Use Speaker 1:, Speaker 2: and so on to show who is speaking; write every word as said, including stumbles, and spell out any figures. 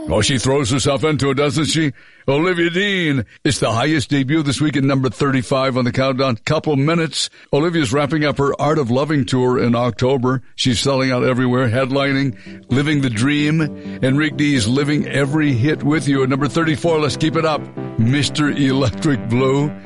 Speaker 1: Oh, she throws herself into it, doesn't she? Olivia Dean. It's the highest debut this week at number thirty-five on the countdown. Couple minutes. Olivia's wrapping up her Art of Loving tour in October. She's selling out everywhere, headlining, living the dream. Enrique D's living every hit with you at number thirty-four. Let's keep it up. Mister Electric Blue.